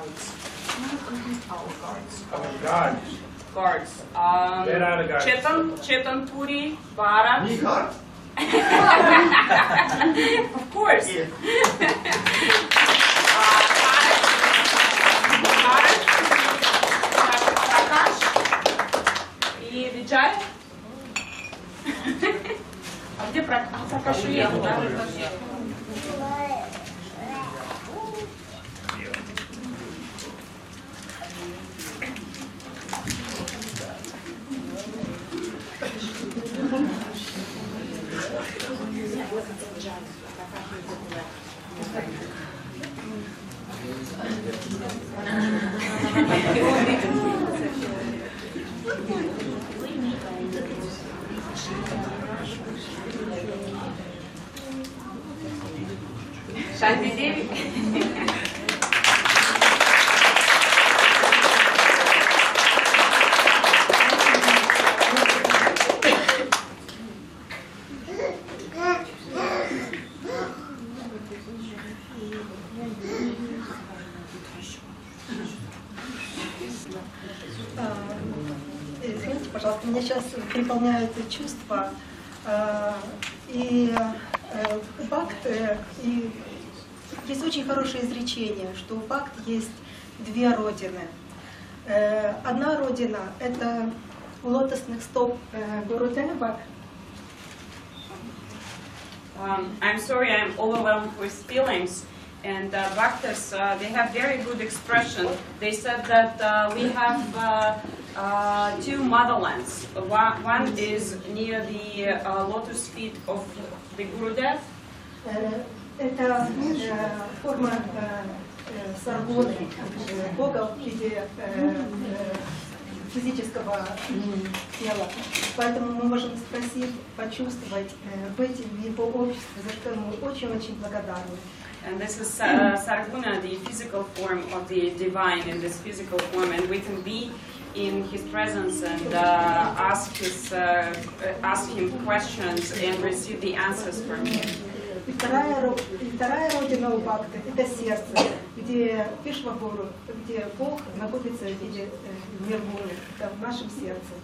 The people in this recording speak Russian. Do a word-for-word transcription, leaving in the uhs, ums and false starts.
guards. Our guards. Our guards. Guards. Um, Where are the guards? Chetan, Chetan Puri, Bharat. Me guard? Of course. Yeah. Bharat, Prakash и Vijay. А где Пракаш уехал, да? Шанти Деви. Извините, пожалуйста, меня сейчас переполняют чувства. И у Бхакты и есть очень хорошее изречение, что у Бхакты есть две родины. Одна родина — это у лотосных стоп Гурудева. Um, I'm sorry, I'm overwhelmed with feelings. And uh, Bhaktas, uh, they have very good expression. They said that uh, we have uh, uh, two motherlands. One, one is near the uh, lotus feet of the Gurudev. Это форма саргоны, Бога в виде физического тела. Поэтому мы можем спросить, почувствовать, быть в его обществе, за что мы очень-очень благодарны. And this is uh, Sarguna, the physical form of the divine in this physical form, and we can be in his presence and uh, ask his, uh, ask him questions and receive the answers from him. И вторая, вторая родина у Бхакты — это сердце, где Вишвагуру, где Бог находится в виде Ниргуны, это в нашем сердце.